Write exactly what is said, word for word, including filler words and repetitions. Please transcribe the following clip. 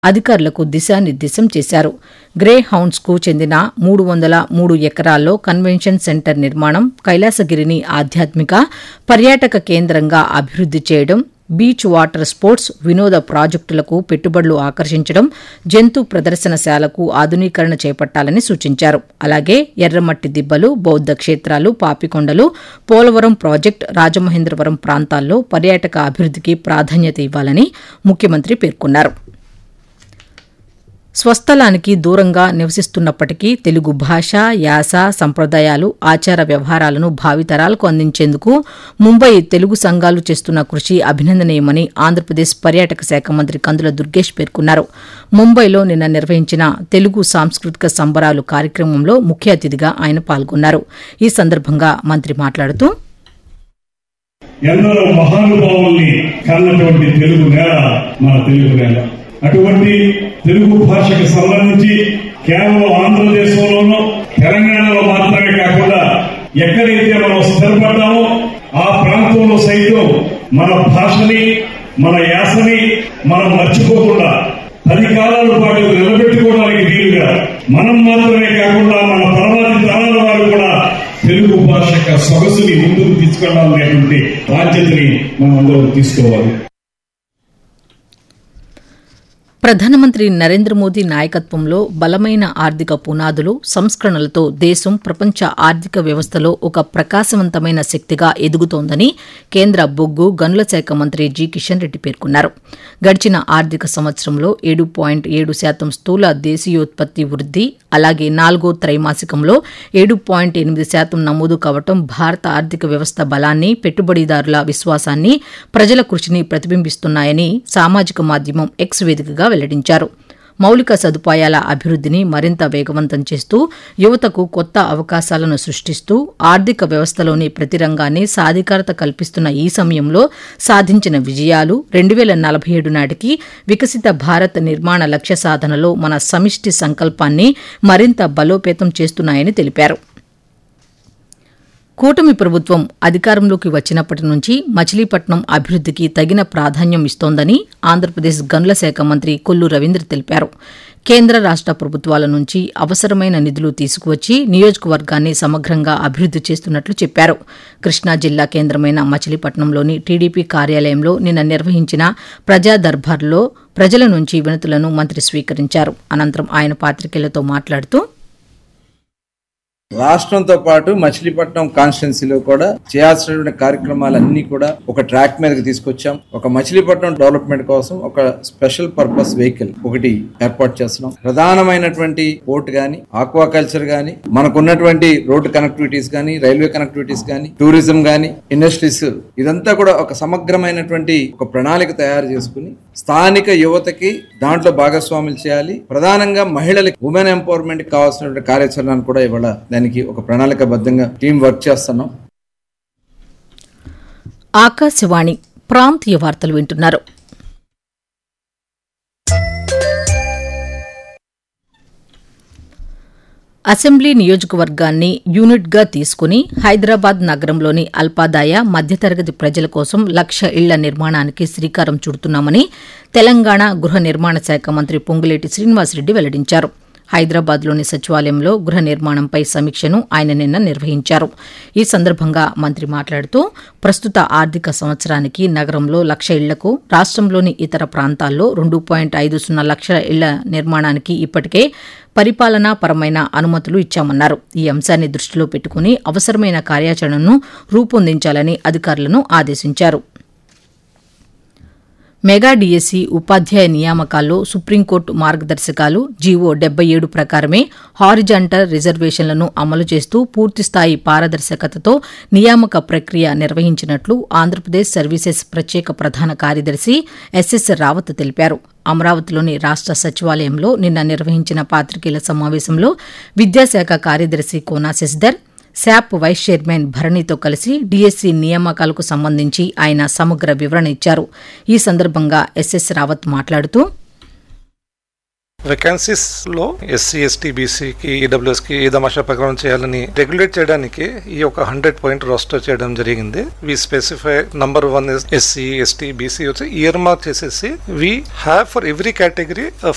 అధికారులకు దిశానిర్దేశం చేశారు. గ్రే హౌండ్స్కు చెందిన మూడు వందల మూడు ఎకరాల్లో కన్వెన్షన్ సెంటర్ నిర్మాణం, కైలాసగిరిని ఆధ్యాత్మిక పర్యాటక కేంద్రంగా అభివృద్ది చేయడం, బీచ్ వాటర్ స్పోర్ట్స్, వినోద ప్రాజెక్టులకు పెట్టుబడులు ఆకర్షించడం, జంతు ప్రదర్శనశాలకు ఆధునీకరణ చేపట్టాలని సూచించారు. అలాగే ఎర్రమట్టి దిబ్బలు, బౌద్ధ క్షేత్రాలు, పాపికొండలు, పోలవరం ప్రాజెక్టు, రాజమహేంద్రవరం ప్రాంతాల్లో పర్యాటక అభివృద్దికి ప్రాధాన్యత ఇవ్వాలని ముఖ్యమంత్రి పేర్కొన్నారు. స్వస్థలానికి దూరంగా నివసిస్తున్నప్పటికీ తెలుగు భాష, యాస, సంప్రదాయాలు, ఆచార వ్యవహారాలను భావితరాలకు అందించేందుకు ముంబై తెలుగు సంఘాలు చేస్తున్న కృషి అభినందనీయమని ఆంధ్రప్రదేశ్ పర్యాటక శాఖ మంత్రి కందుల దుర్గేష్ పేర్కొన్నారు. ముంబైలో నిన్న నిర్వహించిన తెలుగు సాంస్కృతిక సంబరాలు కార్యక్రమంలో ముఖ్య అతిథిగా ఆయన పాల్గొన్నారు. ఈ సందర్భంగా మంత్రి మాట్లాడుతూ, ఎందరో మహానుభావుల్ని కన్నటువంటి తెలుగు నేల మన తెలుగు నేల. అటువంటి తెలుగు భాషకు సంబంధించి కేవలం ఆంధ్రదేశంలోనూ తెలంగాణలో మాత్రమే కాకుండా ఎక్కడైతే మనం స్థిరపడ్డామో ఆ ప్రాంతంలో సైతం మన భాషని, మన యాసని మనం మర్చిపోకుండా పది కాలాల పాటు నిలబెట్టుకోవడానికి వీలుగా మనం మాత్రమే కాకుండా మన తర్వాతి తరాల వారు కూడా తెలుగు భాష యొక్క సొగసుని ముందుకు తీసుకెళ్లాలనేటువంటి బాధ్యతని మనం అందరూ తీసుకోవాలి. ప్రధానమంత్రి నరేంద్ర మోదీ నాయకత్వంలో బలమైన ఆర్థిక పునాదులు, సంస్కరణలతో దేశం ప్రపంచ ఆర్థిక వ్యవస్థలో ఒక ప్రకాశవంతమైన శక్తిగా ఎదుగుతోందని కేంద్ర బొగ్గు, గనుల శాఖ మంత్రి జి కిషన్ రెడ్డి పేర్కొన్నారు. గడిచిన ఆర్థిక సంవత్సరంలో ఏడు పాయింట్ ఏడు శాతం స్థూల దేశీయోత్పత్తి వృద్ది, అలాగే నాలుగో త్రైమాసికంలో ఏడు పాయింట్ ఎనిమిది శాతం నమోదు కావడం భారత ఆర్థిక వ్యవస్థ బలాన్ని, పెట్టుబడిదారుల విశ్వాసాన్ని, ప్రజల కృషిని ప్రతిబింబిస్తున్నాయని సామాజిక మాధ్యమం ఎక్స్ వేదికగా వెల్లడించారు. మౌలిక సదుపాయాల అభివృద్దిని మరింత వేగవంతం చేస్తూ, యువతకు కొత్త అవకాశాలను సృష్టిస్తూ, ఆర్థిక వ్యవస్థలోని ప్రతి రంగాన్ని సాధికారత కల్పిస్తున్న ఈ సమయంలో సాధించిన విజయాలు రెండు వేల నలభై ఏడు నాటికి వికసిత భారత్ నిర్మాణ లక్ష్య సాధనలో మన సమిష్టి సంకల్పాన్ని మరింత బలోపేతం చేస్తున్నాయని తెలిపారు. కూటమి ప్రభుత్వం అధికారంలోకి వచ్చినప్పటి నుంచి మచిలీపట్నం అభివృద్దికి తగిన ప్రాధాన్యం ఇస్తోందని ఆంధ్రప్రదేశ్ గనుల శాఖ మంత్రి కొల్లు రవీంద్ర తెలిపారు. కేంద్ర రాష్ట ప్రభుత్వాల నుంచి అవసరమైన నిధులు తీసుకువచ్చి నియోజకవర్గాన్ని సమగ్రంగా అభివృద్ది చేస్తున్నట్లు చెప్పారు. కృష్ణా జిల్లా కేంద్రమైన మచిలీపట్నంలోని టీడీపీ కార్యాలయంలో నిన్న నిర్వహించిన ప్రజా దర్బార్లో ప్రజల నుంచి వినతులను మంత్రి స్వీకరించారు. అనంతరం ఆయన పాత్రికేయులతో మాట్లాడుతూ, రాష్ట్రంతో పాటు మచిలీపట్నం కాన్స్టిట్యున్సీలో కూడా చేయాల్సినటువంటి కార్యక్రమాలన్నీ కూడా ఒక ట్రాక్ మీదకి తీసుకొచ్చాం. ఒక మచిలీపట్నం డెవలప్మెంట్ కోసం ఒక స్పెషల్ పర్పస్ వెహికల్ ఒకటి ఏర్పాటు చేస్తున్నాం. ప్రధానమైనటువంటి పోర్ట్ గాని, ఆక్వాకల్చర్ గాని, మనకున్నటువంటి రోడ్డు కనెక్టివిటీస్ గాని, రైల్వే కనెక్టివిటీస్ గాని, టూరిజం గాని, ఇండస్ట్రీస్, ఇదంతా కూడా ఒక సమగ్రమైనటువంటి ఒక ప్రణాళిక తయారు చేసుకుని స్థానిక యువతకి దాంట్లో భాగస్వాములు చేయాలి. ప్రధానంగా మహిళలకి ఉమెన్ ఎంపవర్మెంట్ కావాల్సినటువంటి కార్యాచరణను కూడా ఇవాళ దానికి ఒక ప్రణాళికబద్ధంగా టీం వర్క్ చేస్తున్నాం. ఆకాశవాణి ప్రాంతీయ వార్తలు వింటున్నారు. అసెంబ్లీ నియోజకవర్గాన్ని యూనిట్గా తీసుకుని హైదరాబాద్ నగరంలోని అల్పాదాయ, మధ్యతరగతి ప్రజల కోసం లక్ష ఇళ్ల నిర్మాణానికి శ్రీకారం చుడుతున్నామని తెలంగాణ గృహ నిర్మాణ శాఖ మంత్రి పొంగులేటి శ్రీనివాసరెడ్డి వెల్లడించారు. హైదరాబాద్లోని సచివాలయంలో గృహ నిర్మాణంపై సమీక్షను ఆయన నిన్న నిర్వహించారు. ఈ సందర్భంగా మంత్రి మాట్లాడుతూ, ప్రస్తుత ఆర్థిక సంవత్సరానికి నగరంలో లక్ష ఇళ్లకు, రాష్ట్రంలోని ఇతర ప్రాంతాల్లో రెండు పాయింట్ ఐదు సున్నా లక్షల ఇళ్ల నిర్మాణానికి ఇప్పటికే పరిపాలనా పరమైన అనుమతులు ఇచ్చామన్నారు. ఈ అంశాన్ని దృష్టిలో పెట్టుకుని అవసరమైన కార్యాచరణను రూపొందించాలని అధికారులను ఆదేశించారు. మెగా డీఎస్సీ ఉపాధ్యాయ నియామకాల్లో సుప్రీంకోర్టు మార్గదర్శకాలు జీవో డెబ్బై ఏడు ప్రకారమే హారిజాంటల్ రిజర్వేషన్లను అమలు చేస్తూ పూర్తిస్థాయి పారదర్శకతతో నియామక ప్రక్రియ నిర్వహించినట్లు ఆంధ్రప్రదేశ్ సర్వీసెస్ ప్రత్యేక ప్రధాన కార్యదర్శి ఎస్ఎస్ రావత్ తెలిపారు. అమరావతిలోని రాష్ట సచివాలయంలో నిన్న నిర్వహించిన పాత్రికేయుల సమావేశంలో విద్యాశాఖ కార్యదర్శి Kona Shashidhar, SAAP vice chairman భరణితో కలిసి డీఎస్సీ నియామకాలకు సంబంధించి ఆయన సమగ్ర వివరణ ఇచ్చారు. ఈ సందర్భంగా ఎస్ఎస్ రావత్ మాట్లాడుతూ, వేకెన్సీస్ లో ఎస్సీ ఎస్టీ బీసీకి ఈడబ్ల్యూఎస్ కి ఈ దమాషా ప్రకారం చేయాలని రెగ్యులేట్ చేయడానికి ఈ ఒక హండ్రెడ్ పాయింట్ రోస్టర్ చేయడం జరిగింది. వి specify number one SC ST BC వచ్చి ఇయర్ మార్క్ చేసేసి we have for every category